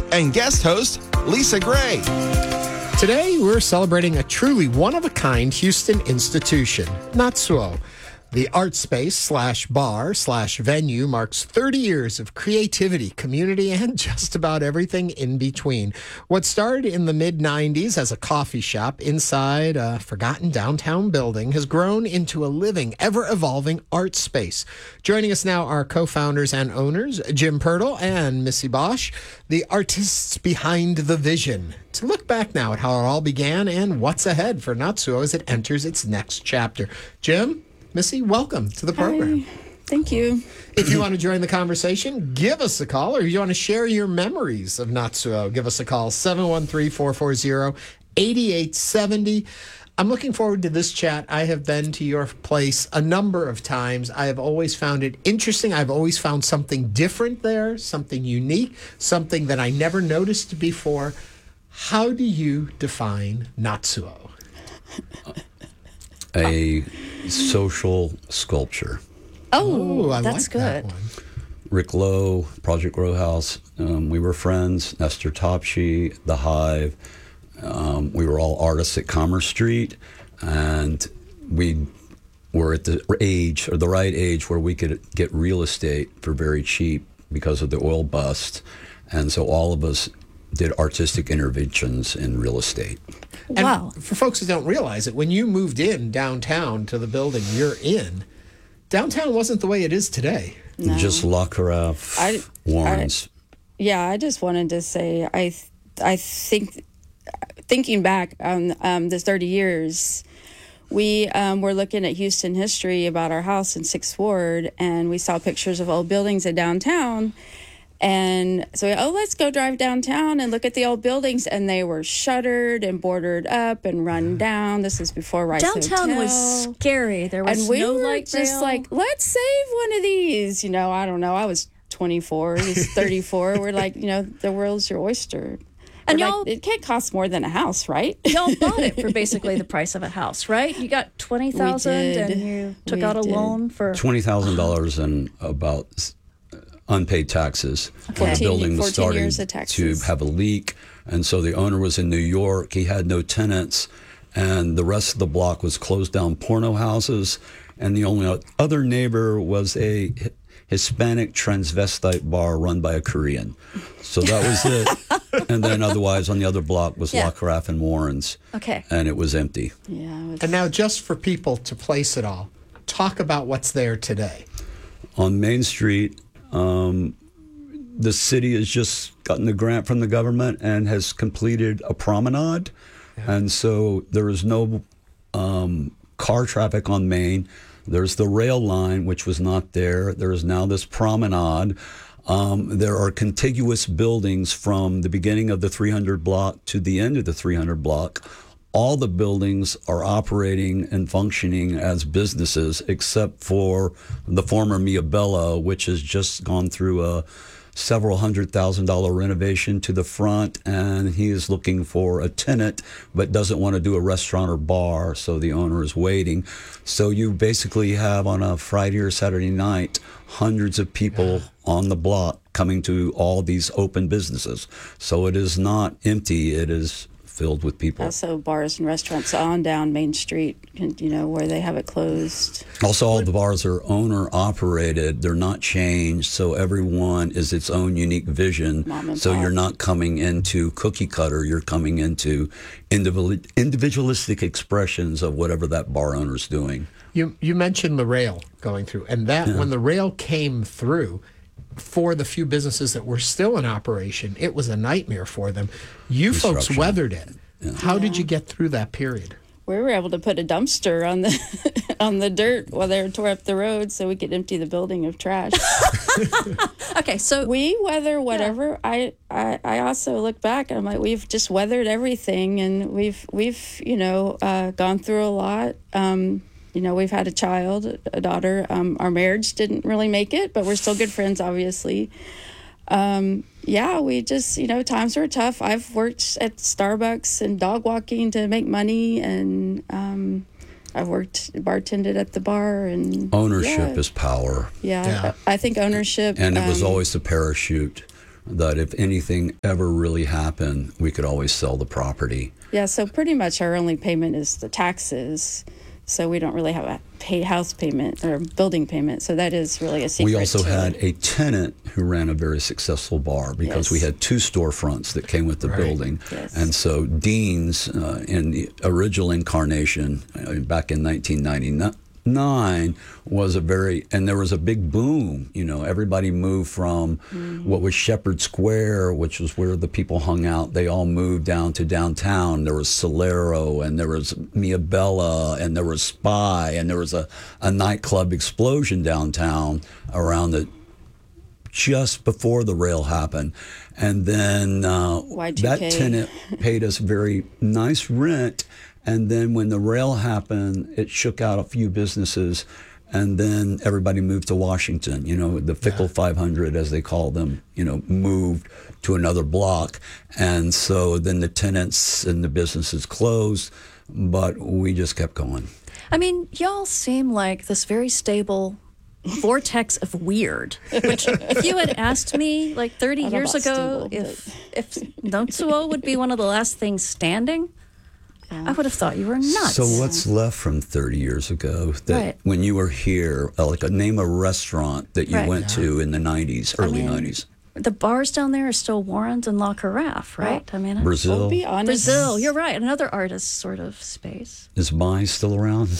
and guest host Lisa Gray. Today, we're celebrating a truly one-of-a-kind Houston institution, Natsuo. The art space /bar/venue marks 30 years of creativity, community, and just about everything in between. What started in the mid-90s as a coffee shop inside a forgotten downtown building has grown into a living, ever-evolving art space. Joining us now are co-founders and owners, Jim Pirtle and Missy Bosch, the artists behind the vision. To look back now at how it all began and what's ahead for Natsuo as it enters its next chapter. Jim? Missy, welcome to the program. Hi. Thank you. If you want to join the conversation, give us a call, or if you want to share your memories of Natsuo, give us a call, 713-440-8870. I'm looking forward to this chat. I have been to your place a number of times. I have always found it interesting. I've always found something different there, something unique, something that I never noticed before. How do you define Natsuo? A social sculpture. Oh, I that's like good. that one. Rick Lowe, Project Grow House. We were friends. Nestor Topsy, The Hive. We were all artists at Commerce Street, and we were at the age, or the right age, where we could get real estate for very cheap because of the oil bust. And so all of us did artistic interventions in real estate. And Wow. for folks who don't realize it, when you moved in downtown to the building you're in, downtown wasn't the way it is today. No. Just La Carafe, Warrens. I just wanted to say I think thinking back on this 30 years, we were looking at Houston history about our house in 6th Ward, and we saw pictures of old buildings in downtown. And so, let's go drive downtown and look at the old buildings. And they were shuttered and boarded up and run down. This is before Rice Downtown Hotel. was scary. There was And we no were light just rail. like, let's save one of these. I don't know. I was 24. He's 34. We're like, the world's your oyster. And We're y'all- like, it can't cost more than a house, right? Y'all bought it for basically the price of a house, right? You got $20,000 did. and you took We out a did. loan for $20,000 and about unpaid taxes. Okay. When the building was 14 starting years of to taxes. have a leak. And so the owner was in New York. He had no tenants. And the rest of the block was closed down porno houses. And the only other neighbor was a Hispanic transvestite bar run by a Korean. So that was it. And then otherwise on the other block was Yeah. La Carafe and Warrens. Okay. And it was empty. Yeah. It was, And now, just for people to place it all, talk about what's there today. On Main Street, the city has just gotten a grant from the government and has completed a promenade. And so there is no car traffic on Main. There's the rail line, which was not there. There is now this promenade. There are contiguous buildings from the beginning of the 300 block to the end of the 300 block. All the buildings are operating and functioning as businesses, except for the former Mia Bella, which has just gone through a several $100,000 renovation to the front, and he is looking for a tenant but doesn't want to do a restaurant or bar, so the owner is waiting. So you basically have on a Friday or Saturday night hundreds of people on the block coming to all these open businesses. So it is not empty, it is filled with people. also bars and restaurants on down Main Street, where they have it closed. Also, all the bars are owner-operated. They're not changed, so everyone is its own unique vision. Mom and So pop. you're not coming into cookie cutter. You're coming into individualistic expressions of whatever that bar owner's doing. You mentioned the rail going through, and that when the rail came through, for the few businesses that were still in operation, it was a nightmare for them. You folks Disruption. weathered it. How did you get through that period? We were able to put a dumpster on the on the dirt while they tore up the road, so we could empty the building of trash. Okay, so We weather whatever. I also look back and I'm like, we've just weathered everything, and we've gone through a lot. We've had a child, a daughter. Our marriage didn't really make it, but we're still good friends, obviously. We just, times were tough. I've worked at Starbucks and dog walking to make money, and I've bartended at the bar. And Ownership is power. Yeah, Yeah. I think ownership. And it was always the parachute. that if anything ever really happened, we could always sell the property. Yeah, so pretty much our only payment is the taxes. So we don't really have a house payment or building payment. So that is really a secret. We also to had it. a tenant who ran a very successful bar because Yes. we had 2 storefronts that came with the Right. building. Yes. And so Dean's, in the original incarnation back in 1999, was and there was a big boom. Everybody moved from what was Shepherd Square, which was where the people hung out. They all moved down to downtown. There was Solero, and there was Mia Bella, and there was Spy, and there was a nightclub explosion downtown around just before the rail happened. And then Y2K. that tenant paid us very nice rent. And then when the rail happened, it shook out a few businesses, and then everybody moved to Washington. The Fickle 500, as they call them, moved to another block. And so then the tenants and the businesses closed, but we just kept going. I mean, y'all seem like this very stable vortex of weird, which if you had asked me like 30 I don't know years about ago stable, if Notsuo would be one of the last things standing, I would have thought you were nuts. So what's left from 30 years ago that Right. when you were here, name a restaurant that you Right. went to in the 90s, early 90s? The bars down there are still Warren's and La Carafe, right? I mean, Brazil? We'll be honest. Brazil, you're right. Another artist sort of space. Is Mai still around?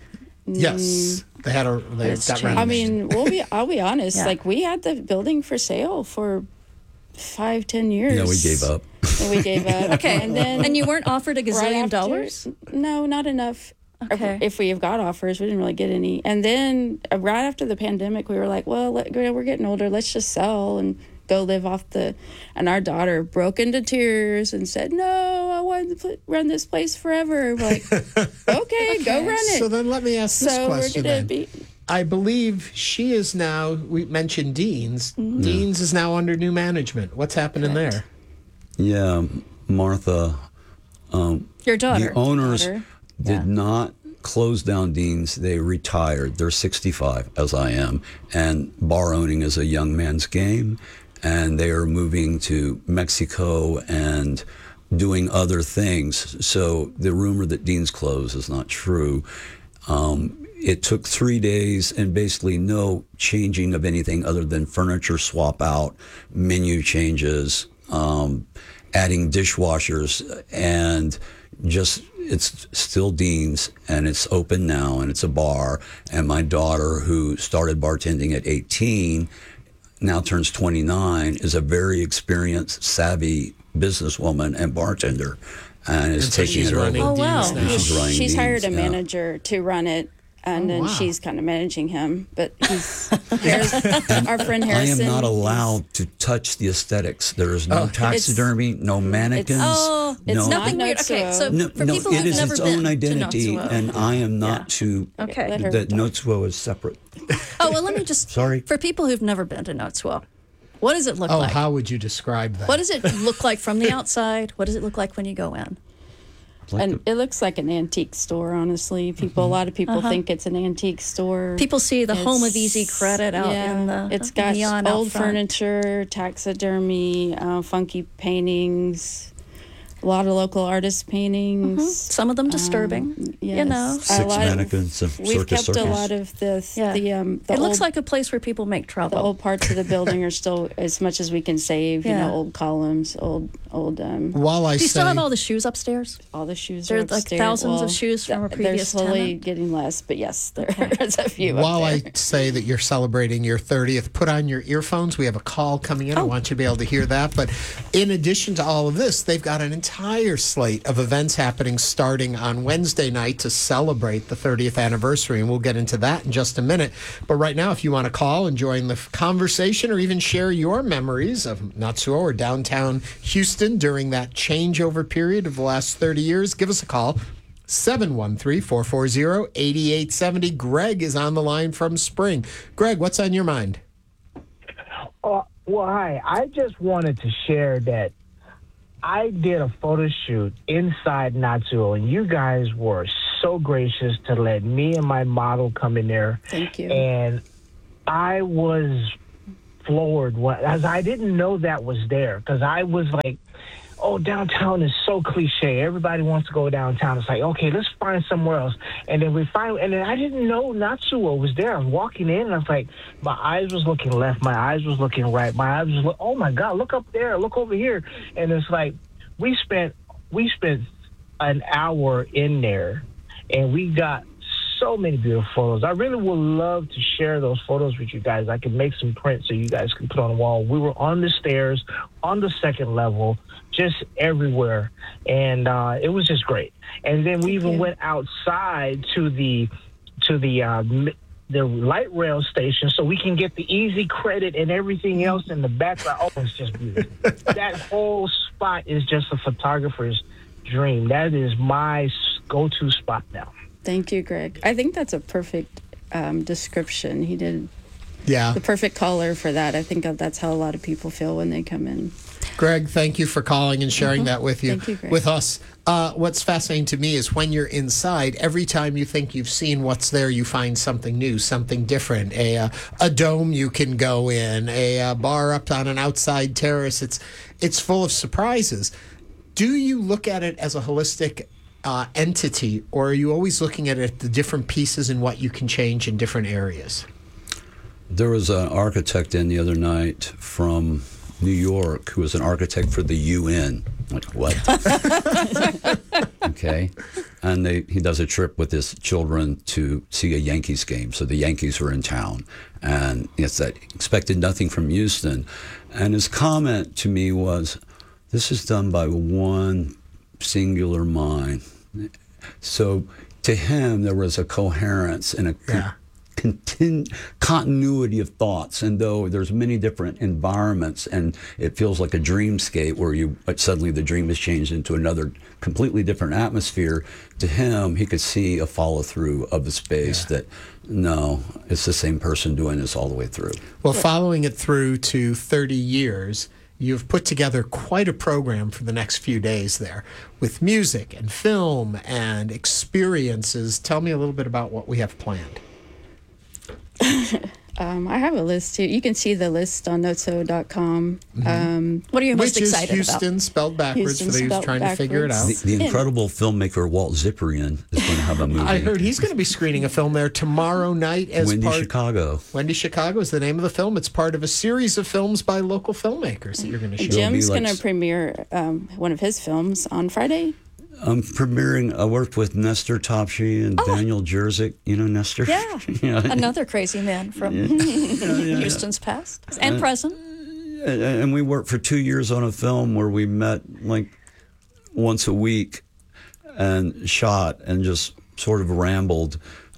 Yes, they It's got changed. renovated. I mean, I'll be honest. Yeah. Like, we had the building for sale for 5-10 years. Yeah, we gave up. And we gave up. Okay, And then and you weren't offered a right gazillion after- dollars? No, not enough. Okay. If we have got offers, we didn't really get any. And then right after the pandemic, we were like, well, we're getting older. Let's just sell and go live off the. And our daughter broke into tears and said, no, I want to run this place forever. We're like, okay, go run it. So then let me ask this So we're question going to then. be. I believe she is now, we mentioned Dean's. Mm-hmm. Dean's is now under new management. What's happening there? Yeah, Martha. Your daughter. The owners Daughter. did not close down Dean's. They retired. They're 65, as I am. And bar owning is a young man's game. And they are moving to Mexico and doing other things. So the rumor that Dean's closed is not true. It took 3 days and basically no changing of anything other than furniture swap out, menu changes, adding dishwashers, and just it's still Dean's, and it's open now, and it's a bar. And my daughter, who started bartending at 18, now turns 29, is a very experienced, savvy businesswoman and bartender, and is And so taking she's it over. running Oh, wow. Dean's now. And she's running She's hired a Dean's, yeah. manager to run it, and then wow. she's kind of managing him. But he's our friend I Harrison. am not allowed to touch the aesthetics. There is no It's- taxidermy, no mannequins. Oh, it's no, nothing Not weird. Okay, Notsuo. so No, for no, people it who've is never its been own to identity, Notsuo. and I am not Yeah. to. Okay. Let her That talk. Notsuo is separate. Oh, well, let me just. Sorry. For people who've never been to Notsuo, what does it look Oh, like? how would you describe that? What does it look like from the outside? What does it look like when you go in? And it looks like an antique store, honestly. A lot of people think it's an antique store. People see the home of Easy It's- Credit out yeah, in the It's got neon out old front. furniture, taxidermy, funky paintings, a lot of local artist paintings. Some of them disturbing. Yes. You know. A Six lot of- mannequins, a We've circus kept a circus. lot of this. Yeah. The it looks old, like a place where people make the trouble. old parts of the building are still as much as we can save. You Yeah. know, old columns, old While I Do you say, still have all the shoes upstairs? all the shoes. There are are, like, upstairs. thousands of shoes from a they're previous slowly tenant? getting less, but yes, there's a few. while up I there. say that you're celebrating your 30th, put on your earphones. We have a call coming in. I want you to be able to hear that. But in addition to all of this, they've got an entire slate of events happening starting on Wednesday night to celebrate the 30th anniversary. And we'll get into that in just a minute. But right now, if you want to call and join the conversation or even share your memories of Natsuo or downtown Houston during that changeover period of the last 30 years, give us a call. 713-440-8870. Greg is on the line from Spring. Greg, what's on your mind? Well, hi. I just wanted to share that I did a photo shoot inside Natsuo, and you guys were so gracious to let me and my model come in there. Thank you. And I was floored as I didn't know that was there, because I was like, oh, downtown is so cliche. Everybody wants to go downtown. It's like, okay, let's find somewhere else. And then and then I didn't know Natsuo was there. I was walking in, and I was like, my eyes was looking left, my eyes was looking right, my eyes was, oh my God, look up there, look over here. And it's like, we spent an hour in there, and we got so many beautiful photos. I really would love to share those photos with you guys. I can make some prints so you guys can put on the wall. We were on the stairs, on the second level, just everywhere, and it was just great. And then we even went outside to the light rail station so we can get the easy credit and everything else in the background. Oh, it's just beautiful. That whole spot is just a photographer's dream. That is my go-to spot now. Thank you, Greg. I think that's a perfect description. He did Yeah. the perfect color for that. I think that's how a lot of people feel when they come in. Greg, thank you for calling and sharing that with Thank you, Greg. with us. What's fascinating to me is when you're inside, every time you think you've seen what's there, you find something new, something different. A dome you can go in, a bar up on an outside terrace. It's full of surprises. Do you look at it as a holistic entity, or are you always looking at it, the different pieces and what you can change in different areas? There was an architect in the other night from New York who was an architect for the UN. Like, what? Okay. And he does a trip with his children to see a Yankees game. So the Yankees were in town. And it's that expected nothing from Houston. And his comment to me was, this is done by one singular mind. So to him, there was a coherence and a continuity of thoughts, and though there's many different environments and it feels like a dreamscape where suddenly the dream is changed into another completely different atmosphere, to him he could see a follow through of the space that no, it's the same person doing this all the way through. Well, following it through to 30 years, you've put together quite a program for the next few days there with music and film and experiences. Tell me a little bit about what we have planned. I have a list too. You can see the list on notso.com. What are you most Which is excited Houston about? spelled backwards Houston for those spelled trying to figure it out. backwards. The incredible filmmaker Walt Ziprian is going to have a movie. I heard he's going to be screening a film there tomorrow night as Wendy part. Chicago. Wendy Chicago is the name of the film. It's part of a series of films by local filmmakers that you're going to show. Jim's like going to premiere one of his films on Friday. I'm premiering. I worked with Nestor Topsy and Daniel Jerzik. You know Nestor? Yeah, another crazy man from Houston's past and present. And we worked for 2 years on a film where we met like once a week and shot and just sort of rambled.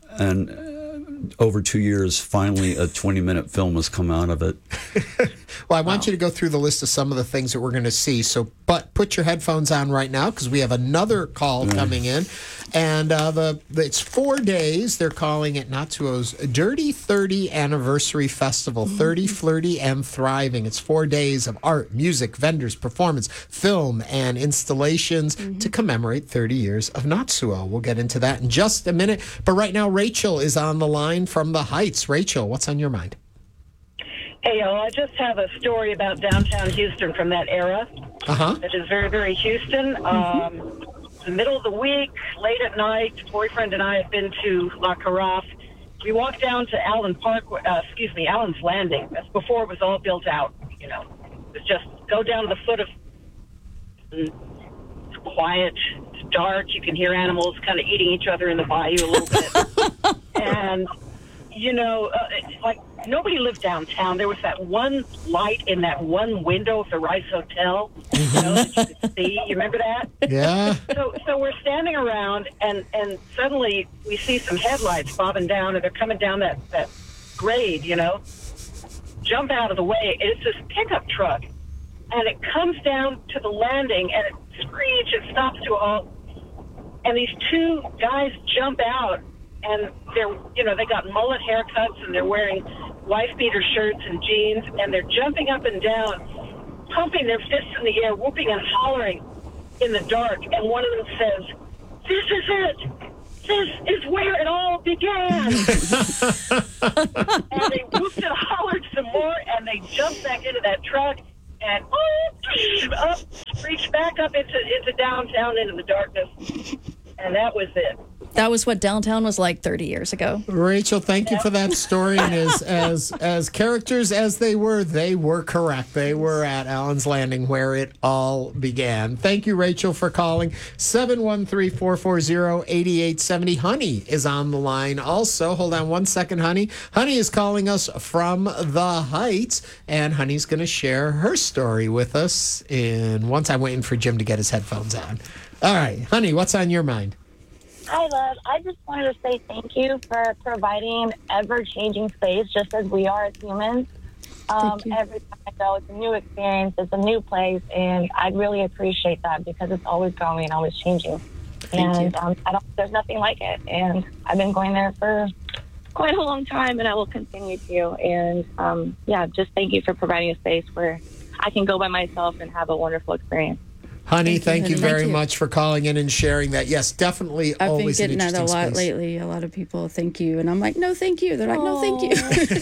And over 2 years, finally a 20-minute film has come out of it. Well, I want you to go through the list of some of the things that we're going to see. So, but put your headphones on right now because we have another call coming in. And it's 4 days. They're calling it Natsuo's Dirty 30 Anniversary Festival. 30, flirty, and thriving. It's 4 days of art, music, vendors, performance, film, and installations to commemorate 30 years of Natsuo. We'll get into that in just a minute. But right now, Rachel is on the line from the Heights. Rachel, what's on your mind? Hey, y'all, I just have a story about downtown Houston from that era. That is very, very Houston. The middle of the week, late at night, boyfriend and I have been to La Carafe. We walked down to Allen's Landing. That's before it was all built out, you know. It was just go down to the foot of... It's quiet, it's dark, you can hear animals kind of eating each other in the bayou a little bit. And... you know, like nobody lived downtown. There was that one light in that one window of the Rice Hotel, you know, that you could see. You remember that? Yeah. So we're standing around, and suddenly we see some headlights bobbing down, and they're coming down that grade, you know. Jump out of the way. It's this pickup truck, and it comes down to the landing, and it screeches and stops to a halt. And these two guys jump out. And they got mullet haircuts, and they're wearing wife-beater shirts and jeans, and they're jumping up and down, pumping their fists in the air, whooping and hollering in the dark. And one of them says, "This is it. This is where it all began." And they whooped and hollered some more, and they jumped back into that truck and reached back up into downtown, into the darkness, and that was it. That was what downtown was like 30 years ago. Rachel, thank you for that story. And as characters as they were correct. They were at Allen's Landing where it all began. Thank you, Rachel, for calling. 713-440-8870. Honey is on the line also. Hold on one second, Honey. Honey is calling us from the Heights, and Honey's going to share her story with us in once. I'm waiting for Jim to get his headphones on. All right, Honey, what's on your mind? Hi, love. I just wanted to say thank you for providing ever-changing space, just as we are as humans. Every time I go, it's a new experience, it's a new place, and I really appreciate that because it's always growing, always changing. There's nothing like it, and I've been going there for quite a long time, and I will continue to. And just thank you for providing a space where I can go by myself and have a wonderful experience. Honey, thank you very much for calling in and sharing that. Yes, definitely. I've always been getting that a lot lately. A lot of people, thank you. And I'm like, no, thank you. They're like, no, thank you.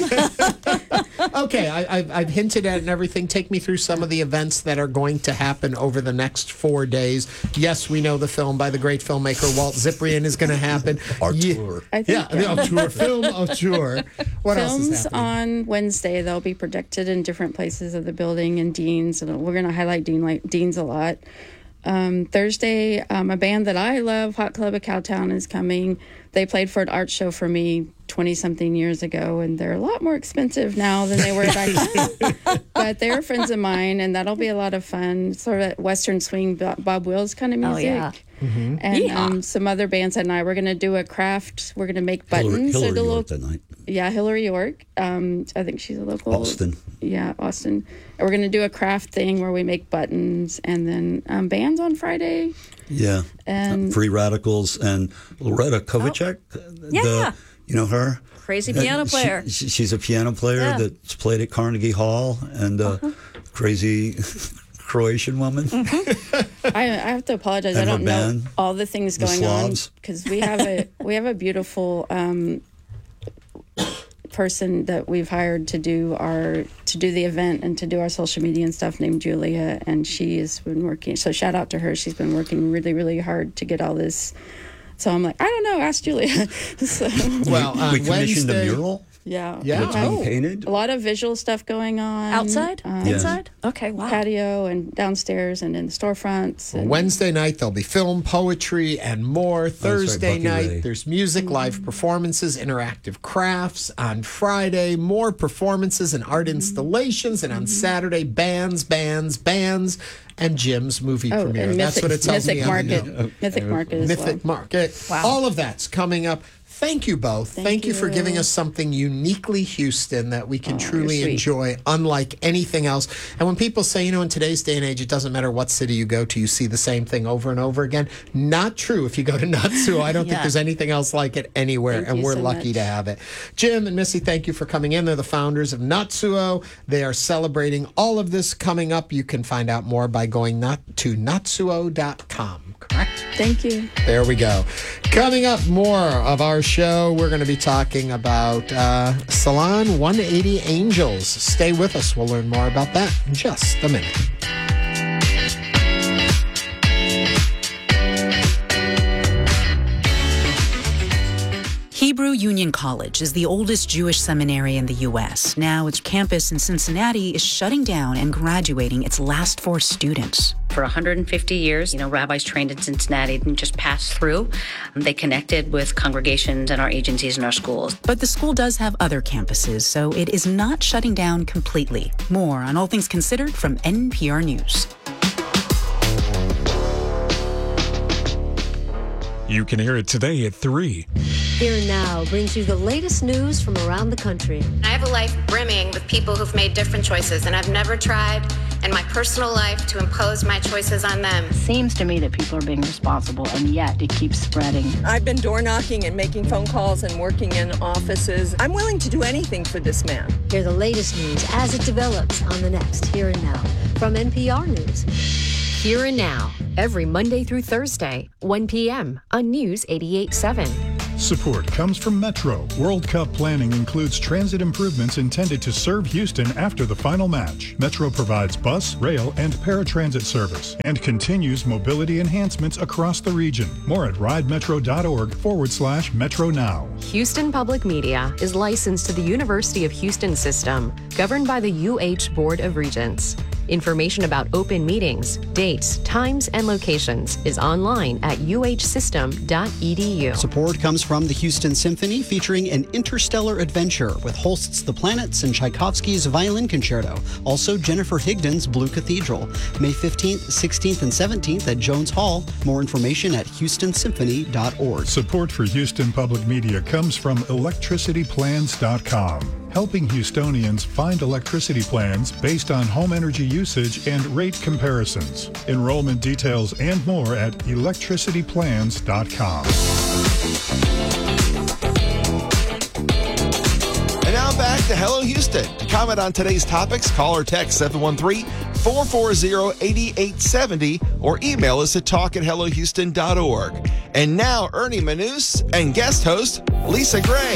Okay, I've hinted at it and everything. Take me through some of the events that are going to happen over the next 4 days. Yes, we know the film by the great filmmaker Walt Cyprian is going to happen. Auteur. Film auteur. What else is Films happening? on Wednesday. They'll be projected in different places of the building and Dean's. And we're going to highlight Dean's a lot. Thursday, a band that I love, Hot Club of Cowtown, is coming. They played for an art show for me 20-something years ago, and they're a lot more expensive now than they were back then. But they're friends of mine, and that'll be a lot of fun. Sort of Western swing, Bob Wills kind of music. Oh, yeah. Mm-hmm. And some other bands and I, we're going to do a craft. We're going to make buttons. Hillary York that night. Yeah, Hillary York. I think she's a local. Austin. Yeah, Austin. And we're going to do a craft thing where we make buttons, and then bands on Friday. Yeah. And Free Radicals and Loretta Kovacek. Yeah. You know her? Crazy piano player. She's a piano player that's played at Carnegie Hall and crazy Croatian woman. I have to apologize. And I don't her know band, all the things the going on Slavs. because we have a beautiful person that we've hired to do the event and to do our social media and stuff named Julia, and she has been working. So shout out to her. She's been working really, really hard to get all this. So I'm like, I don't know. Ask Julia. So, Well, on we commissioned Wednesday, a mural yeah. that's being painted. A lot of visual stuff going on. Outside? Inside? Okay, wow. Patio and downstairs and in the storefronts. And Wednesday night, there'll be film, poetry, and more. Thursday Bucky night, Ray. there's music, live performances, interactive crafts. On Friday, more performances and art installations. And on Saturday, bands, and Jim's movie premiere. and That's what it tells Mythic me. Market. Mythic Market as well. Mythic Market. Wow. All of that's coming up. Thank you both. Thank you for you. giving us something uniquely Houston that we can truly you're sweet. enjoy, unlike anything else. And when people say, in today's day and age, it doesn't matter what city you go to, you see the same thing over and over again. Not true. If you go to Natsuo, I don't think there's anything else like it anywhere, Thank and you we're so lucky much. to have it. Jim and Missy, thank you for coming in. They're the founders of Natsuo. They are celebrating all of this coming up. You can find out more by going to natsuo.com, correct? Thank you. There we go. Coming up, more of our show. We're going to be talking about Salon 180 Angels. Stay with us. We'll learn more about that in just a minute. Hebrew Union College is the oldest Jewish seminary in the U.S. Now its campus in Cincinnati is shutting down and graduating its last 4 students. For 150 years, rabbis trained in Cincinnati didn't just pass through. They connected with congregations and our agencies and our schools. But the school does have other campuses, so it is not shutting down completely. More on All Things Considered from NPR News. You can hear it today at 3. Here Now brings you the latest news from around the country. I have a life brimming with people who've made different choices, and I've never tried in my personal life to impose my choices on them. It seems to me that people are being responsible, and yet it keeps spreading. I've been door knocking and making phone calls and working in offices. I'm willing to do anything for this man. Hear the latest news as it develops on the next Here and Now from NPR News. Here and Now, every Monday through Thursday, 1 p.m. on News 88.7. Support comes from Metro. World Cup planning includes transit improvements intended to serve Houston after the final match. Metro provides bus, rail, and paratransit service and continues mobility enhancements across the region. More at ridemetro.org/Metro Now. Houston Public Media is licensed to the University of Houston System, governed by the UH Board of Regents. Information about open meetings, dates, times, and locations is online at uhsystem.edu. Support comes from the Houston Symphony, featuring an interstellar adventure with Holst's The Planets and Tchaikovsky's Violin Concerto. Also, Jennifer Higdon's Blue Cathedral. May 15th, 16th, and 17th at Jones Hall. More information at houstonsymphony.org. Support for Houston Public Media comes from electricityplans.com. Helping Houstonians find electricity plans based on home energy usage and rate comparisons. Enrollment details and more at electricityplans.com. And now back to Hello Houston. To comment on today's topics, call or text 713-440-8870 or email us at talk@hellohouston.org. And now Ernie Manous and guest host Lisa Gray.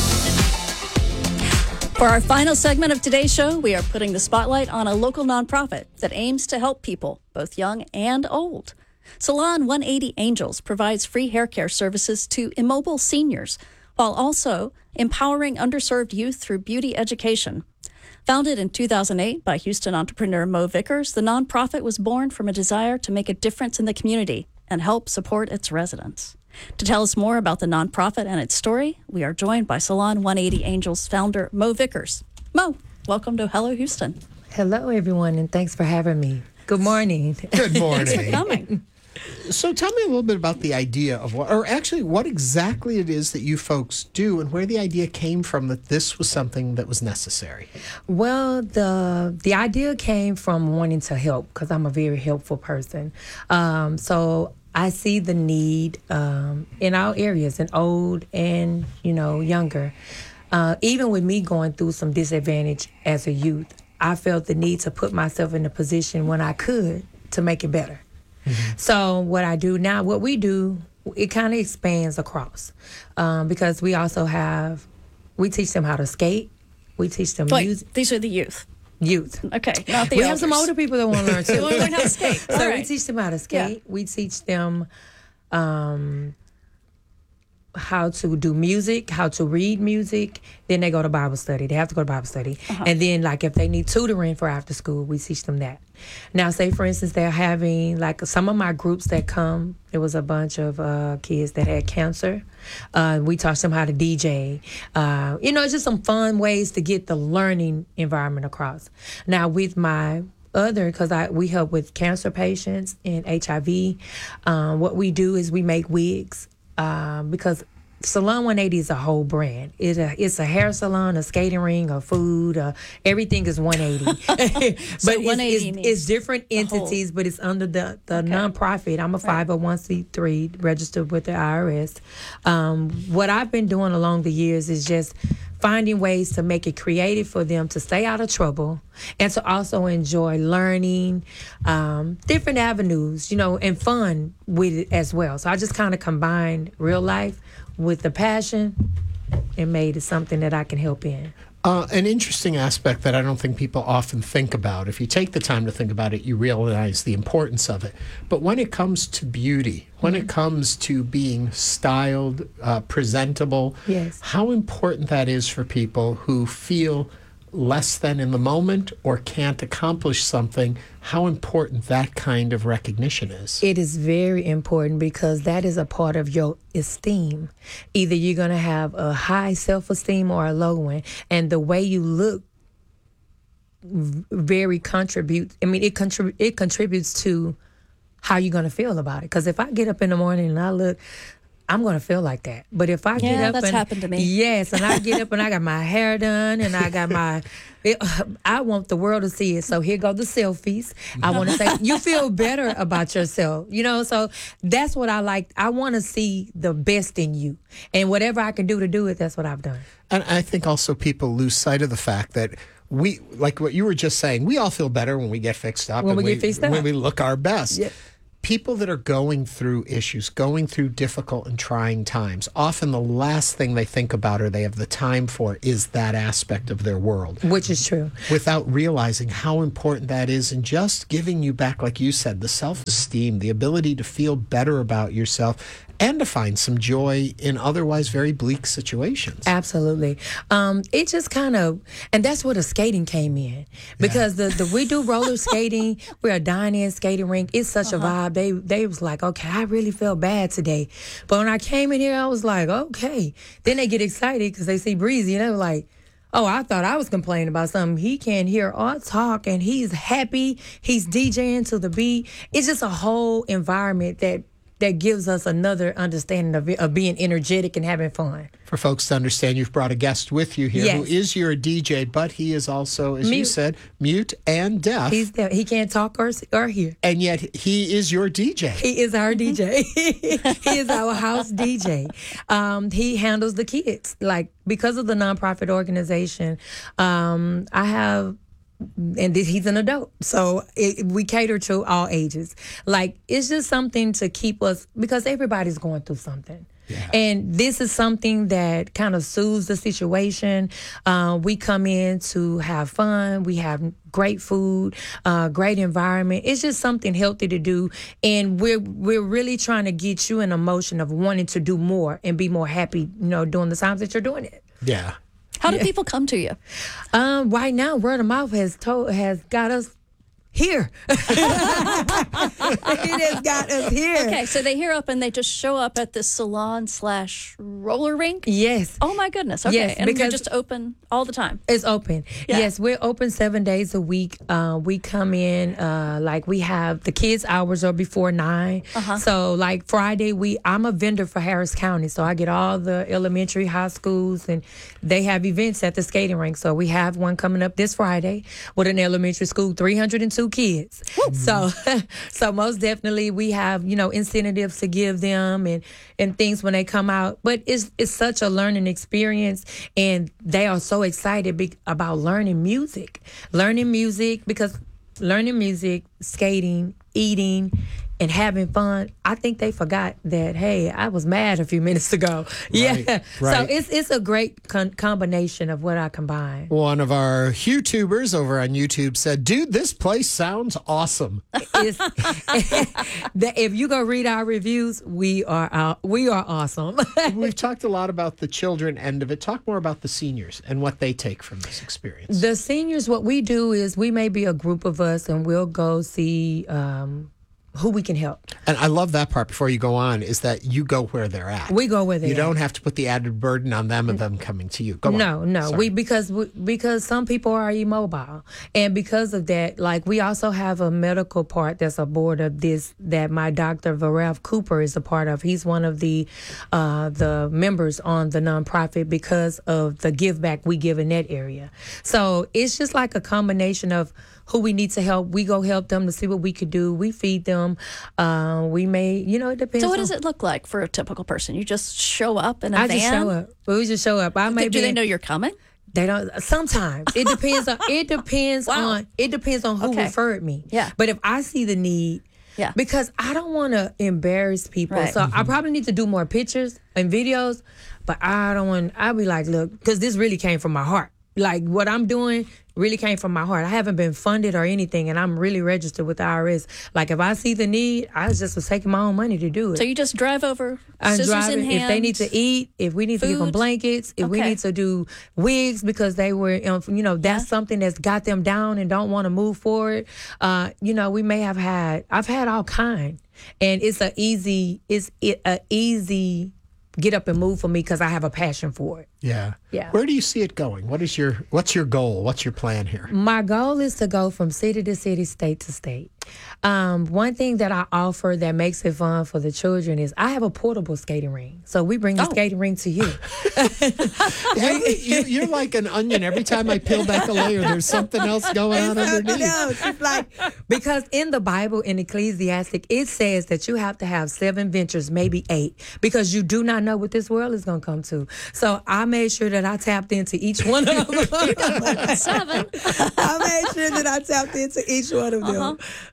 For our final segment of today's show, we are putting the spotlight on a local nonprofit that aims to help people, both young and old. Salon 180 Angels provides free hair care services to immobile seniors, while also empowering underserved youth through beauty education. Founded in 2008 by Houston entrepreneur Mo Vickers, the nonprofit was born from a desire to make a difference in the community and help support its residents. To tell us more about the nonprofit and its story, we are joined by Salon 180 Angels founder Mo Vickers. Mo, welcome to Hello Houston. Hello, everyone, and thanks for having me. Good morning. Good morning. Thanks for coming. So tell me a little bit about the idea of what exactly it is that you folks do and where the idea came from that this was something that was necessary. Well, the idea came from wanting to help because I'm a very helpful person. So I see the need in our areas, in old and, younger. Even with me going through some disadvantage as a youth, I felt the need to put myself in a position when I could to make it better. Mm-hmm. So what I do now, what we do, it kind of expands across because we also we teach them how to skate. We teach them music. These are the youth. Okay. Not the we elders. have some older people that want to learn too. They want to learn how to skate. So we teach them how to skate. Yeah. We teach them how to do music, how to read music. Then they go to Bible study. They have to go to Bible study. Uh-huh. And then, if they need tutoring for after school, we teach them that. Now, say, for instance, they're having, some of my groups that come, there was a bunch of kids that had cancer. We taught them how to DJ. It's just some fun ways to get the learning environment across. Now, with my because we help with cancer patients and HIV, what we do is we make wigs. Because Salon 180 is a whole brand. It's a hair salon, a skating ring, a food. Everything is 180. But 180 it's different entities, but it's under the nonprofit. I'm a 501c3 registered with the IRS. What I've been doing along the years is just finding ways to make it creative for them to stay out of trouble and to also enjoy learning different avenues, and fun with it as well. So I just kind of combined real life with the passion and made it something that I can help in. An interesting aspect that I don't think people often think about. If you take the time to think about it, you realize the importance of it. But when it comes to beauty, when it comes to being styled, presentable, yes, how important that is for people who feel less than in the moment or can't accomplish something, how important that kind of recognition is. It is very important because that is a part of your esteem. Either you're going to have a high self-esteem or a low one. And the way you look it contributes to how you're going to feel about it. Because if I get up in the morning and I look, I'm going to feel like that. But if I get up that's happened to me. Yes, and I get up and I got my hair done and I got I want the world to see it. So here go the selfies. I want to say, you feel better about yourself, so that's what I like. I want to see the best in you. And whatever I can do to do it, that's what I've done. And I think also people lose sight of the fact that we, like what you were just saying, we all feel better when we get fixed up. When we get fixed up. When we look our best. Yeah. people that are going through issues, going through difficult and trying times, often the last thing they think about or they have the time for is that aspect of their world. Which is true. Without realizing how important that is and just giving you back, like you said, the self-esteem, the ability to feel better about yourself and to find some joy in otherwise very bleak situations. Absolutely. It just kind of, and that's where the skating came in. Because we do roller skating. We're a dine-in skating rink. It's such a vibe. They was like, okay, I really feel bad today. But when I came in here, I was like, okay. Then they get excited because they see Breezy, and they were like, oh, I thought I was complaining about something. He can't hear our talk, and he's happy. He's DJing to the beat. It's just a whole environment that gives us another understanding of being energetic and having fun. For folks to understand, you've brought a guest with you here who is your DJ, but he is also, as you said, mute and deaf. He's deaf. He can't talk or hear. And yet he is your DJ. He is our DJ. He is our house DJ. He handles the kids. Like, because of the nonprofit organization, I have... And he's an adult, so we cater to all ages. Like, it's just something to keep us, because everybody's going through something. Yeah. And this is something that kind of soothes the situation. We come in to have fun. We have great food, great environment. It's just something healthy to do. And we're really trying to get you an emotion of wanting to do more and be more happy, during the times that you're doing it. Yeah. How do people come to you? Right now, word of mouth has got us here. It has got us here. Okay, so they hear up and they just show up at this salon/roller rink? Yes. Oh, my goodness. Okay, yes, and you're just open all the time? It's open. Yeah. Yes, we're open 7 days a week. We come in, we have the kids' hours are before 9. So, like, Friday, I'm a vendor for Harris County, so I get all the elementary, high schools, and they have events at the skating rink. So we have one coming up this Friday with an elementary school, 302 kids. So most definitely we have, incentives to give them and things when they come out. But it's such a learning experience, and they are so excited about learning music, because learning music, skating, eating, and having fun. I think they forgot that, hey, I was mad a few minutes ago. Right, right. Right. So it's a great combination of what I combine. One of our YouTubers over on YouTube said, dude, this place sounds awesome. If you go read our reviews, we are awesome. We've talked a lot about the children end of it. Talk more about the seniors and what they take from this experience. The seniors, what we do is we may be a group of us, and we'll go see who we can help. And I love that part before you go on, is that you go where they're at. We go where they're at. You don't have to put the added burden on them and them coming to you. Go on. No. Because some people are immobile. And because of that, like, we also have a medical part that's a board of this that my Dr. Varef Cooper is a part of. He's one of the members on the nonprofit because of the give back we give in that area. So it's just like a combination of who we need to help. We go help them to see what we could do. We feed them. We may, it depends. So what does it look like for a typical person? You just show up in a van? I just show up. We just show up. Do they know you're coming? They don't. Sometimes it depends on. It depends on. It depends on who referred me. Yeah. But if I see the need. Yeah. Because I don't want to embarrass people. Right. So I probably need to do more pictures and videos. But I don't want. I'll be like, look, because this really came from my heart. Like, what I'm doing really came from my heart. I haven't been funded or anything, and I'm really registered with the IRS. Like, if I see the need, I just was taking my own money to do it. So you just drive over, I'm scissors driving, in hand? If they need to eat, if we need to give them blankets, if we need to do wigs because they were, that's something that's got them down and don't want to move forward. We may have I've had all kind, and it's a easy get up and move for me because I have a passion for it. Yeah. Yeah. Where do you see it going? What's your goal? What's your plan here? My goal is to go from city to city, state to state. One thing that I offer that makes it fun for the children is I have a portable skating ring. So we bring the skating ring to you. You're like an onion. Every time I peel back a layer, there's something else going on underneath. It's like, because in the Bible, in Ecclesiastic, it says that you have to have 7 ventures, maybe 8, because you do not know what this world is going to come to. So I made sure that I tapped into each one of them. You got more than 7. I made sure that I tapped into each one of them.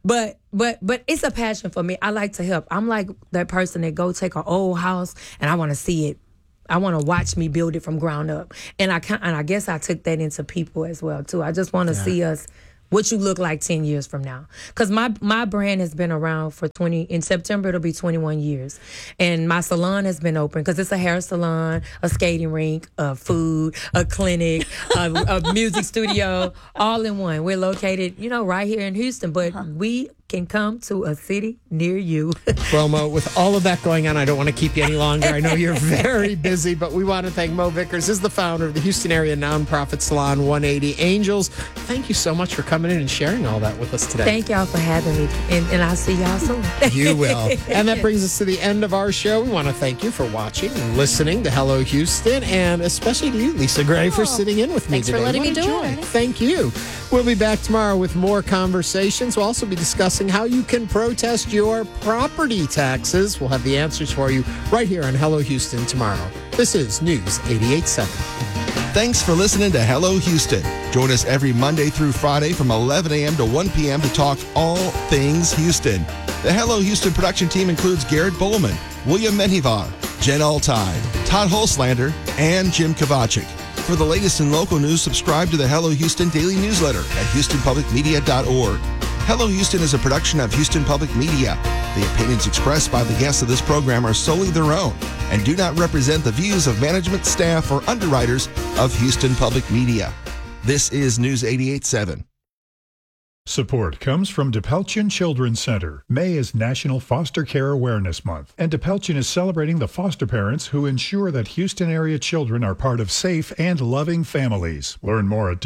But it's a passion for me. I like to help. I'm like that person that go take an old house and I want to see it. I want to watch me build it from ground up. And I guess I took that into people as well too. I just want to see us what you look like 10 years from now. Because my brand has been around for in September, it'll be 21 years. And my salon has been open because it's a hair salon, a skating rink, a food, a clinic, a music studio, all in one. We're located, right here in Houston, but we can come to a city near you. Well, Mo, with all of that going on, I don't want to keep you any longer. I know you're very busy, but we want to thank Mo Vickers, is the founder of the Houston area nonprofit salon 180 Angels. Thank you so much for coming in and sharing all that with us today. Thank y'all for having me, and I'll see y'all soon. You will. And that brings us to the end of our show. We want to thank you for watching and listening to Hello Houston, and especially to you, Lisa Gray, for sitting in with me today. Thanks for letting me do it. Thank you. We'll be back tomorrow with more conversations. We'll also be discussing how you can protest your property taxes. We'll have the answers for you right here on Hello Houston tomorrow. This is News 88.7. Thanks for listening to Hello Houston. Join us every Monday through Friday from 11 a.m. to 1 p.m. to talk all things Houston. The Hello Houston production team includes Garrett Bullman, William Menjivar, Jen Altide, Todd Holslander, and Jim Kovacic. For the latest in local news, subscribe to the Hello Houston daily newsletter at HoustonPublicMedia.org. Hello Houston is a production of Houston Public Media. The opinions expressed by the guests of this program are solely their own and do not represent the views of management, staff, or underwriters of Houston Public Media. This is News 88.7. Support comes from DePelchin Children's Center. May is National Foster Care Awareness Month, and DePelchin is celebrating the foster parents who ensure that Houston area children are part of safe and loving families. Learn more at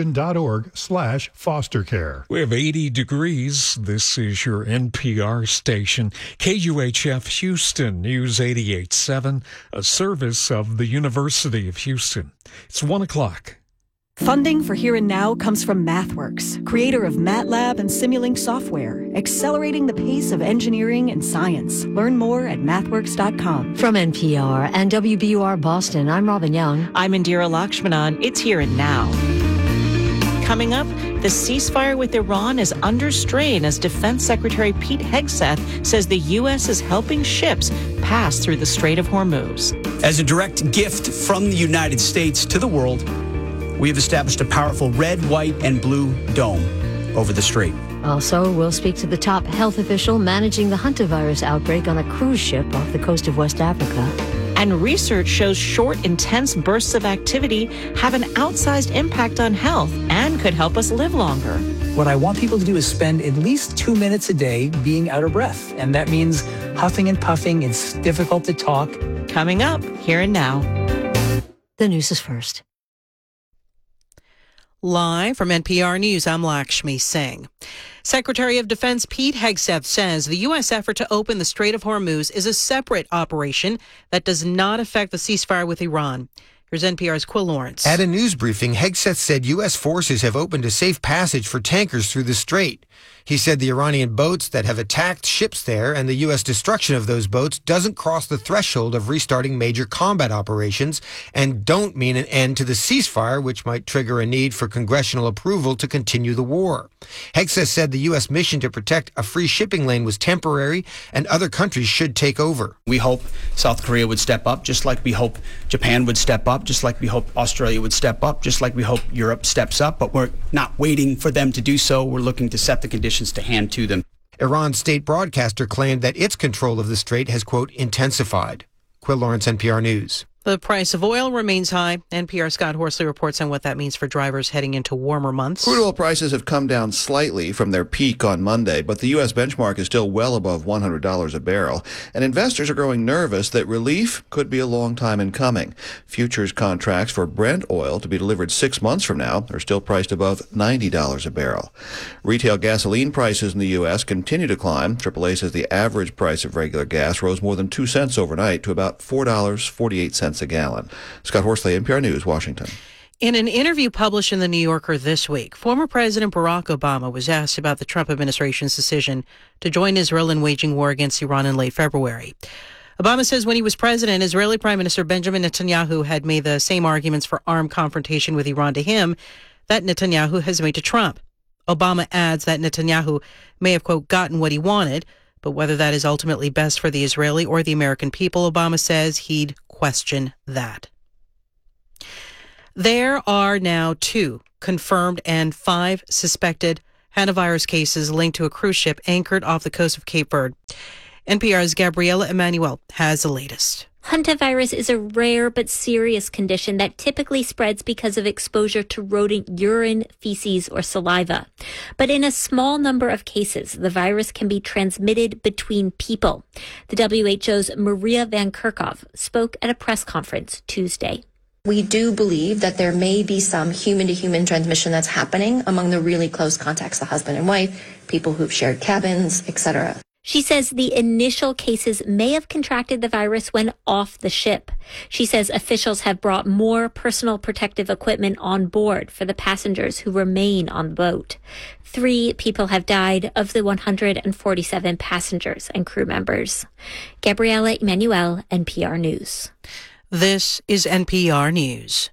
depelchin.org/fostercare. We have 80 degrees. This is your NPR station, KUHF Houston, News 88.7, a service of the University of Houston. It's 1 o'clock. Funding for Here and Now comes from MathWorks, creator of MATLAB and Simulink software, accelerating the pace of engineering and science. Learn more at mathworks.com. From NPR and WBUR Boston, I'm Robin Young. I'm Indira Lakshmanan. It's Here and Now. Coming up, the ceasefire with Iran is under strain as Defense Secretary Pete Hegseth says the U.S. is helping ships pass through the Strait of Hormuz. As a direct gift from the United States to the world, we have established a powerful red, white, and blue dome over the strait. Also, we'll speak to the top health official managing the hantavirus outbreak on a cruise ship off the coast of West Africa. And research shows short, intense bursts of activity have an outsized impact on health and could help us live longer. What I want people to do is spend at least 2 minutes a day being out of breath. And that means huffing and puffing. It's difficult to talk. Coming up, Here and Now. The news is first. Live from NPR News, I'm Lakshmi Singh. Secretary of Defense Pete Hegseth says the U.S. effort to open the Strait of Hormuz is a separate operation that does not affect the ceasefire with Iran. Here's NPR's Quill Lawrence. At a news briefing, Hegseth said U.S. forces have opened a safe passage for tankers through the strait. He said the Iranian boats that have attacked ships there and the U.S. destruction of those boats doesn't cross the threshold of restarting major combat operations and don't mean an end to the ceasefire, which might trigger a need for congressional approval to continue the war. Hegseth said the U.S. mission to protect a free shipping lane was temporary and other countries should take over. We hope South Korea would step up, just like we hope Japan would step up, just like we hope Australia would step up, just like we hope Europe steps up. But we're not waiting for them to do so. We're looking to set the conditions to hand to them. Iran's state broadcaster claimed that its control of the strait has, quote, intensified. Quill Lawrence, NPR News. The price of oil remains high. NPR Scott Horsley reports on what that means for drivers heading into warmer months. Crude oil prices have come down slightly from their peak on Monday, but the U.S. benchmark is still well above $100 a barrel. And investors are growing nervous that relief could be a long time in coming. Futures contracts for Brent oil to be delivered 6 months from now are still priced above $90 a barrel. Retail gasoline prices in the U.S. continue to climb. AAA says the average price of regular gas rose more than 2 cents overnight to about $4.48 a gallon. Scott Horsley, NPR News, Washington. In an interview published in The New Yorker this week, former President Barack Obama was asked about the Trump administration's decision to join Israel in waging war against Iran in late February. Obama says when he was president, Israeli Prime Minister Benjamin Netanyahu had made the same arguments for armed confrontation with Iran to him that Netanyahu has made to Trump. Obama adds that Netanyahu may have, quote, gotten what he wanted, but whether that is ultimately best for the Israeli or the American people, Obama says he'd question that. There are now 2 confirmed and 5 suspected hantavirus cases linked to a cruise ship anchored off the coast of Cape Verde. NPR's Gabriela Emanuel has the latest. Hantavirus is a rare but serious condition that typically spreads because of exposure to rodent urine, feces, or saliva. But in a small number of cases, the virus can be transmitted between people. The WHO's Maria Van Kerkhove spoke at a press conference Tuesday. We do believe that there may be some human-to-human transmission that's happening among the really close contacts, the husband and wife, people who've shared cabins, etc. She says the initial cases may have contracted the virus when off the ship. She says officials have brought more personal protective equipment on board for the passengers who remain on the boat. 3 people have died of the 147 passengers and crew members. Gabriela Emanuel, NPR News. This is NPR News.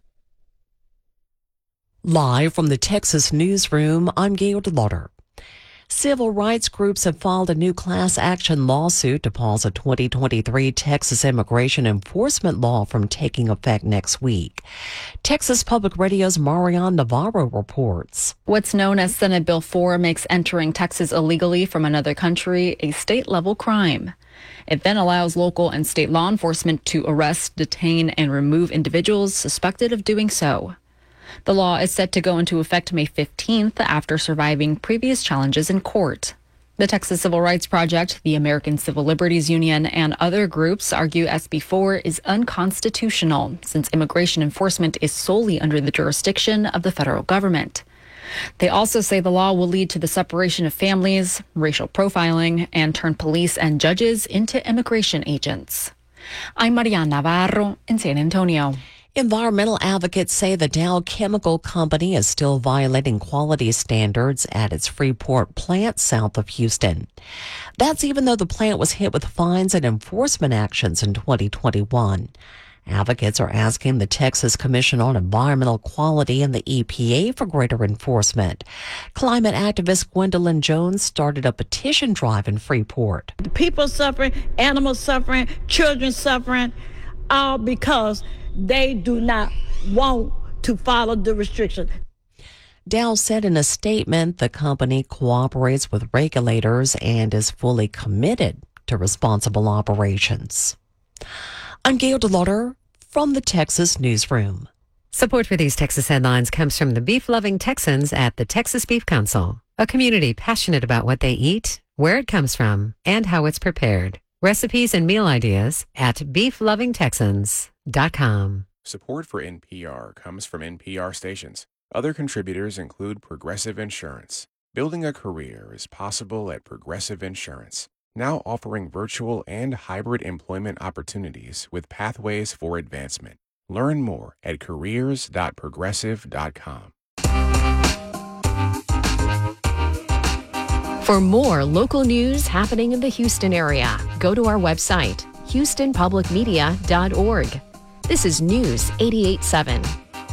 Live from the Texas newsroom, I'm Gail DeLauder. Civil rights groups have filed a new class action lawsuit to pause a 2023 Texas immigration enforcement law from taking effect next week. Texas Public Radio's Marianne Navarro reports. What's known as Senate Bill 4 makes entering Texas illegally from another country a state-level crime. It then allows local and state law enforcement to arrest, detain, and remove individuals suspected of doing so. The law is set to go into effect May 15th after surviving previous challenges in court. The Texas Civil Rights Project, the American Civil Liberties Union, and other groups argue SB 4 is unconstitutional since immigration enforcement is solely under the jurisdiction of the federal government. They also say the law will lead to the separation of families, racial profiling, and turn police and judges into immigration agents. I'm Marianne Navarro in San Antonio. Environmental advocates say the Dow Chemical Company is still violating quality standards at its Freeport plant south of Houston. That's even though the plant was hit with fines and enforcement actions in 2021. Advocates are asking the Texas Commission on Environmental Quality and the EPA for greater enforcement. Climate activist Gwendolyn Jones started a petition drive in Freeport. The people suffering, animals suffering, children suffering, all because they do not want to follow the restrictions. Dow said in a statement the company cooperates with regulators and is fully committed to responsible operations. I'm Gail DeLauder from the Texas Newsroom. Support for these Texas headlines comes from the beef-loving Texans at the Texas Beef Council, a community passionate about what they eat, where it comes from, and how it's prepared. Recipes and meal ideas at beeflovingtexans.com. Support for NPR comes from NPR stations. Other contributors include Progressive Insurance. Building a career is possible at Progressive Insurance, now offering virtual and hybrid employment opportunities with pathways for advancement. Learn more at careers.progressive.com. For more local news happening in the Houston area, go to our website, houstonpublicmedia.org. This is News 88.7.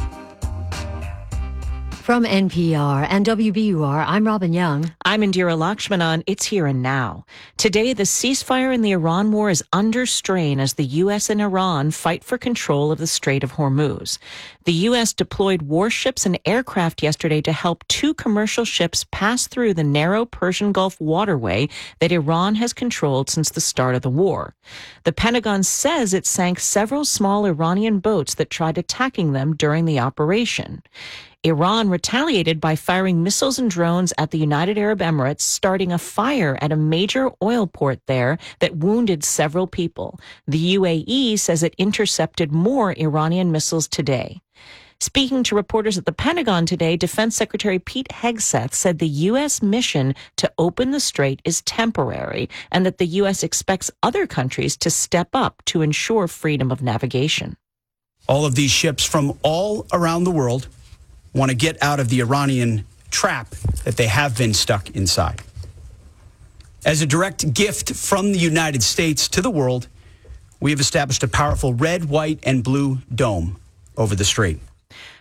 From NPR and WBUR, I'm Robin Young. I'm Indira Lakshmanan. It's here and now. Today, the ceasefire in the Iran war is under strain as the U.S. and Iran fight for control of the Strait of Hormuz. The U.S. deployed warships and aircraft yesterday to help 2 commercial ships pass through the narrow Persian Gulf waterway that Iran has controlled since the start of the war. The Pentagon says it sank several small Iranian boats that tried attacking them during the operation. Iran retaliated by firing missiles and drones at the United Arab Emirates, starting a fire at a major oil port there that wounded several people. The UAE says it intercepted more Iranian missiles today. Speaking to reporters at the Pentagon today, Defense Secretary Pete Hegseth said the U.S. mission to open the strait is temporary and that the U.S. expects other countries to step up to ensure freedom of navigation. All of these ships from all around the world want to get out of the Iranian trap that they have been stuck inside. As a direct gift from the United States to the world, we have established a powerful red, white, and blue dome over the strait.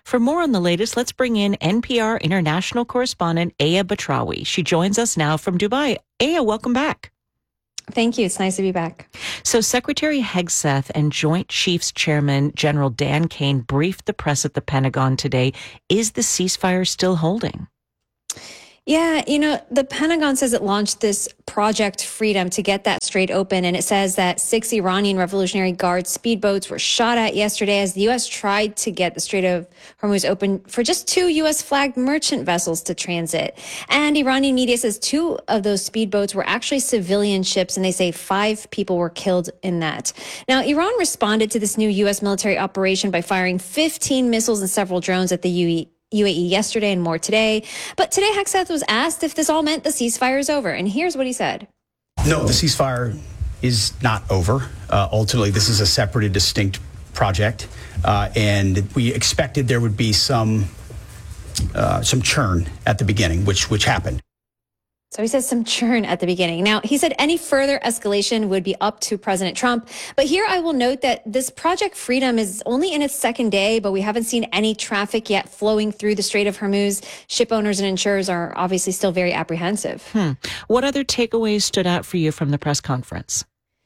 For more on the latest, let's bring in NPR international correspondent Aya Batrawi. She joins us now from Dubai. Aya, welcome back. Thank you. It's nice to be back. So Secretary Hegseth and Joint Chiefs Chairman General Dan Kane briefed the press at the Pentagon today. Is the ceasefire still holding? Yeah, the Pentagon says it launched this Project Freedom to get that Strait open. And it says that 6 Iranian Revolutionary Guard speedboats were shot at yesterday as the U.S. tried to get the Strait of Hormuz open for just 2 U.S. flagged merchant vessels to transit. And Iranian media says 2 of those speedboats were actually civilian ships, and they say 5 people were killed in that. Now, Iran responded to this new U.S. military operation by firing 15 missiles and several drones at the UAE yesterday and more today. But today, Hegseth was asked if this all meant the ceasefire is over. And here's what he said. No, the ceasefire is not over. Ultimately, this is a separate and distinct project. And we expected there would be some churn at the beginning, which happened. So he says some churn at the beginning. Now, he said any further escalation would be up to President Trump. But here I will note that this Project Freedom is only in its second day, but we haven't seen any traffic yet flowing through the Strait of Hormuz. Ship owners and insurers are obviously still very apprehensive. What other takeaways stood out for you from the press conference?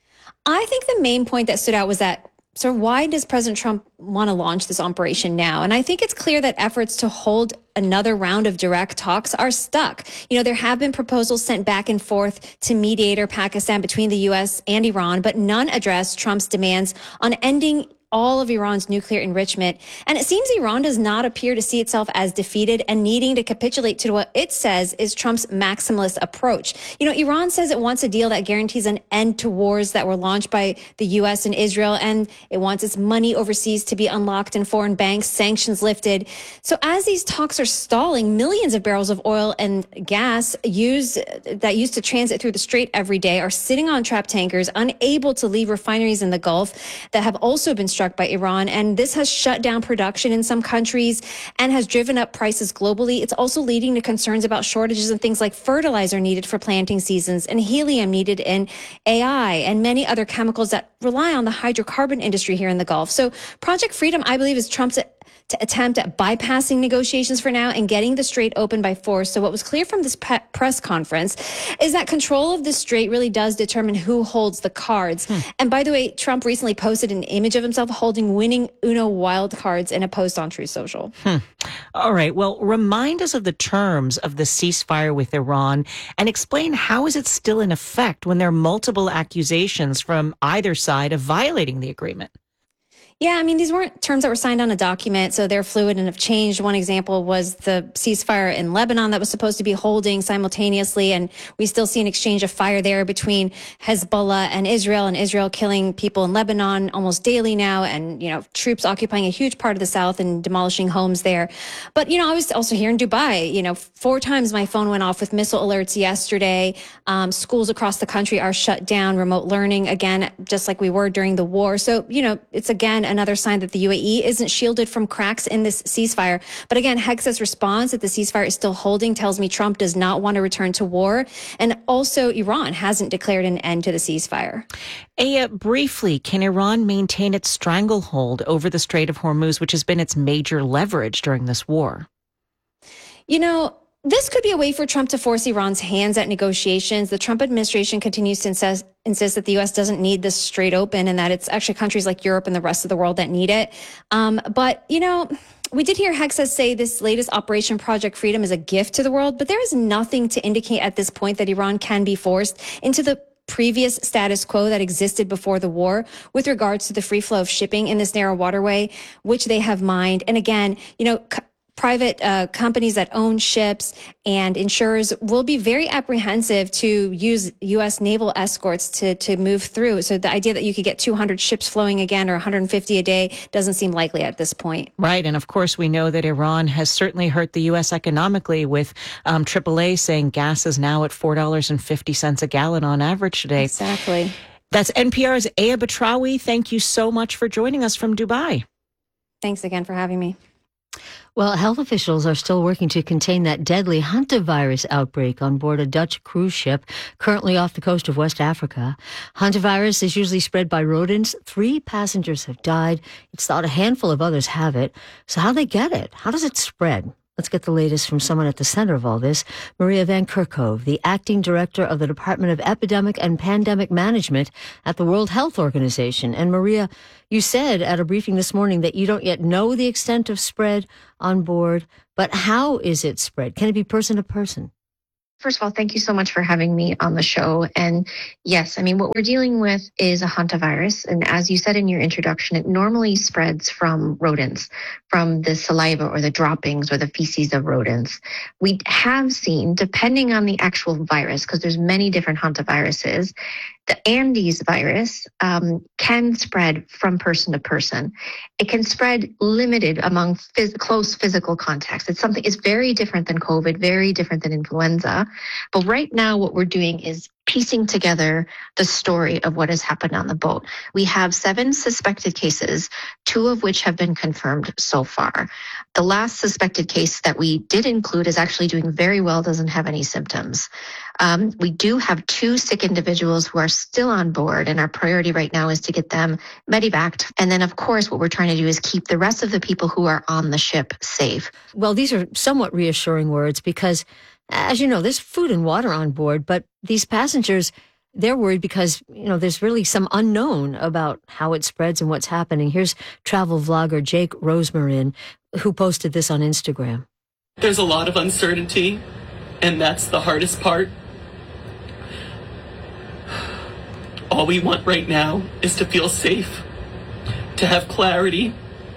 I think the main point that stood out was that, so why does President Trump want to launch this operation now? And I think it's clear that efforts to hold another round of direct talks are stuck. There have been proposals sent back and forth to mediator Pakistan between the U.S. and Iran, but none address Trump's demands on ending all of Iran's nuclear enrichment. And it seems Iran does not appear to see itself as defeated and needing to capitulate to what it says is Trump's maximalist approach. Iran says it wants a deal that guarantees an end to wars that were launched by the U.S. and Israel, and it wants its money overseas to be unlocked in foreign banks, sanctions lifted. So as these talks are stalling, millions of barrels of oil and gas that used to transit through the Strait every day are sitting on trapped tankers, unable to leave refineries in the Gulf that have also been struck by Iran. And this has shut down production in some countries and has driven up prices globally. It's also leading to concerns about shortages in things like fertilizer needed for planting seasons and helium needed in AI and many other chemicals that rely on the hydrocarbon industry here in the Gulf. So Project Freedom, I believe, is Trump's attempt at bypassing negotiations for now and getting the Strait open by force. So what was clear from this press conference is that control of the Strait really does determine who holds the cards. And by the way, Trump recently posted an image of himself holding winning Uno wild cards in a post on Truth Social. All right. Well, remind us of the terms of the ceasefire with Iran and explain how is it still in effect when there are multiple accusations from either side of violating the agreement? Yeah, I mean, these weren't terms that were signed on a document, so they're fluid and have changed. One example was the ceasefire in Lebanon that was supposed to be holding simultaneously, and we still see an exchange of fire there between Hezbollah and Israel killing people in Lebanon almost daily now, and, troops occupying a huge part of the south and demolishing homes there. But, I was also here in Dubai. 4 times my phone went off with missile alerts yesterday. Schools across the country are shut down, remote learning, again, just like we were during the war. So, it's again another sign that the UAE isn't shielded from cracks in this ceasefire. But again, Hegseth's response that the ceasefire is still holding tells me Trump does not want to return to war. And also Iran hasn't declared an end to the ceasefire. Aya, briefly, can Iran maintain its stranglehold over the Strait of Hormuz, which has been its major leverage during this war? This could be a way for Trump to force Iran's hands at negotiations. The Trump administration continues to insist that the U.S. doesn't need this Strait open and that it's actually countries like Europe and the rest of the world that need it. But we did hear Hegseth say this latest Operation Project Freedom is a gift to the world, but there is nothing to indicate at this point that Iran can be forced into the previous status quo that existed before the war with regards to the free flow of shipping in this narrow waterway, which they have mined. And again, private companies that own ships and insurers will be very apprehensive to use U.S. naval escorts to move through. So the idea that you could get 200 ships flowing again or 150 a day doesn't seem likely at this point. Right. And of course, we know that Iran has certainly hurt the U.S. economically with AAA saying gas is now at $4.50 a gallon on average today. Exactly. That's NPR's Aya Batrawi. Thank you so much for joining us from Dubai. Thanks again for having me. Well, health officials are still working to contain that deadly hantavirus outbreak on board a Dutch cruise ship currently off the coast of West Africa. Hantavirus is usually spread by rodents. 3 passengers have died. It's thought a handful of others have it. So how do they get it? How does it spread? Let's get the latest from someone at the center of all this, Maria Van Kerkhove, the acting director of the Department of Epidemic and Pandemic Management at the World Health Organization. And Maria, you said at a briefing this morning that you don't yet know the extent of spread on board, but how is it spread? Can it be person to person? First of all, thank you so much for having me on the show. And yes, I mean, what we're dealing with is a hantavirus. And as you said in your introduction, it normally spreads from rodents, from the saliva or the droppings or the feces of rodents. We have seen, depending on the actual virus, because there's many different hantaviruses, the Andes virus can spread from person to person. It can spread limited among close physical contacts. It's very different than COVID, very different than influenza. But right now, what we're doing is piecing together the story of what has happened on the boat. We have 7 suspected cases, 2 of which have been confirmed so far. The last suspected case that we did include is actually doing very well, doesn't have any symptoms. We do have 2 sick individuals who are still on board, and our priority right now is to get them medevaced. And then, of course, what we're trying to do is keep the rest of the people who are on the ship safe. Well, these are somewhat reassuring words because, as you know, there's food and water on board, but these passengers, they're worried because, there's really some unknown about how it spreads and what's happening. Here's travel vlogger Jake Rosemarin, who posted this on Instagram. There's a lot of uncertainty, and that's the hardest part. All we want right now is to feel safe, to have clarity,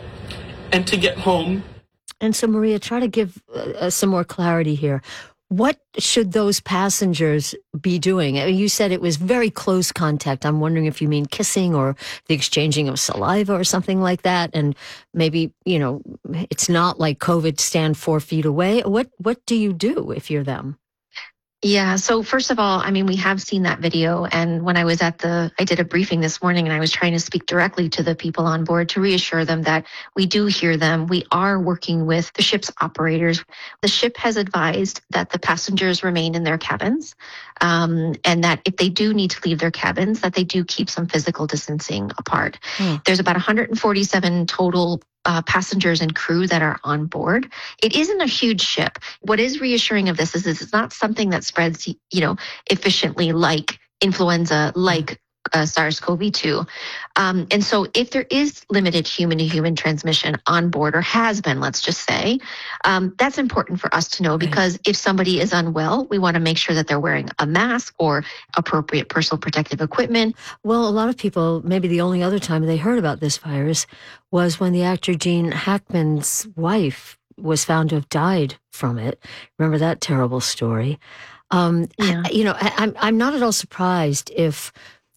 and to get home. And so, Maria, try to give some more clarity here. What should those passengers be doing? I mean, you said it was very close contact. I'm wondering if you mean kissing or the exchanging of saliva or something like that. And maybe, it's not like COVID, stand 4 feet away. What do you do if you're them? Yeah. So first of all, I mean, we have seen that video. And when I did a briefing this morning and I was trying to speak directly to the people on board to reassure them that we do hear them. We are working with the ship's operators. The ship has advised that the passengers remain in their cabins, and that if they do need to leave their cabins, that they do keep some physical distancing apart. There's about 147 total passengers and crew that are on board. It isn't a huge ship. What is reassuring of this is it's not something that spreads, efficiently like influenza, like SARS-CoV-2. And so if there is limited human-to-human transmission on board, or has been, let's just say, that's important for us to know, because if somebody is unwell, we want to make sure that they're wearing a mask or appropriate personal protective equipment. Well, a lot of people, maybe the only other time they heard about this virus was when the actor Gene Hackman's wife was found to have died from it. Remember that terrible story? I'm not at all surprised if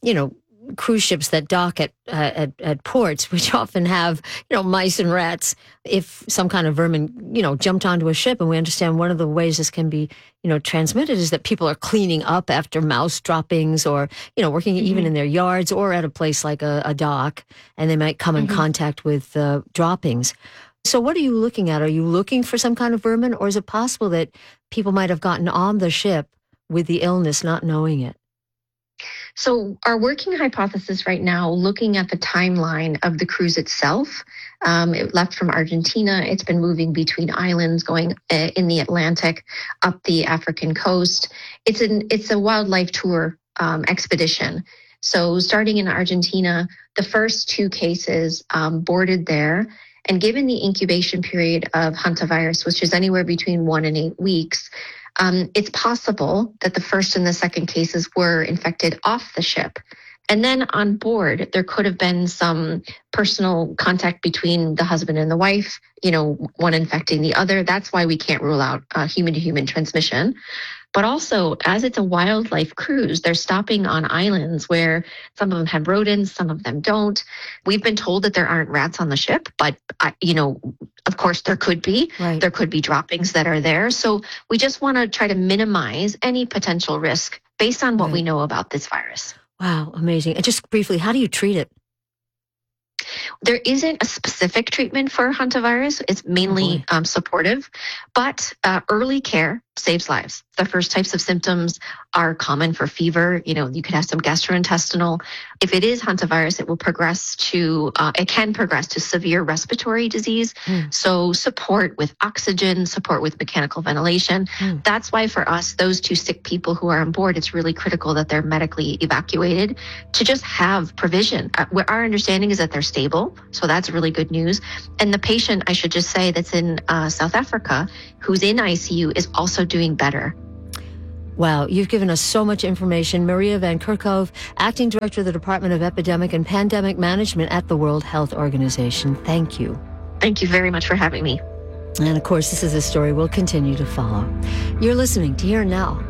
cruise ships that dock at ports, which often have, mice and rats, if some kind of vermin, jumped onto a ship. And we understand one of the ways this can be, transmitted is that people are cleaning up after mouse droppings, or, working even in their yards or at a place like a dock, and they might come in contact with droppings. So what are you looking at? Are you looking for some kind of vermin, or is it possible that people might have gotten on the ship with the illness, not knowing it? So our working hypothesis right now, looking at the timeline of the cruise itself, it left from Argentina. It's been moving between islands, going in the Atlantic, up the African coast. It's a wildlife tour expedition. So starting in Argentina, the first 2 cases boarded there. And given the incubation period of hantavirus, which is anywhere between 1 and 8 weeks, it's possible that the first and the second cases were infected off the ship. And then on board, there could have been some personal contact between the husband and the wife, one infecting the other. That's why we can't rule out human-to-human transmission. But also, as it's a wildlife cruise, they're stopping on islands where some of them have rodents, some of them don't. We've been told that there aren't rats on the ship, but, of course there could be. Right. There could be droppings that are there. So we just want to try to minimize any potential risk based on what we know about this virus. Wow, amazing. And just briefly, how do you treat it? There isn't a specific treatment for hantavirus. It's mainly supportive, but early care saves lives. The first types of symptoms are common for fever. You could have some gastrointestinal. If it is hantavirus, it can progress to severe respiratory disease. So support with oxygen, support with mechanical ventilation. That's why for us, those 2 sick people who are on board, it's really critical that they're medically evacuated to just have provision. Our understanding is that they're stable. So that's really good news. And the patient, I should just say, that's in South Africa, who's in ICU, is also doing better. Wow, you've given us so much information. Maria Van Kerkhove, Acting Director of the Department of Epidemic and Pandemic Management at the World Health Organization. Thank you. Thank you very much for having me. And of course, this is a story we'll continue to follow. You're listening to Here and Now